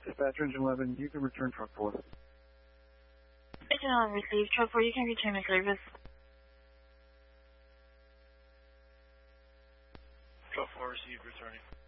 Dispatcher Engine 11, you can return truck 4. Engine 11 received. Truck 4, you can return to service. Truck 4 received, returning.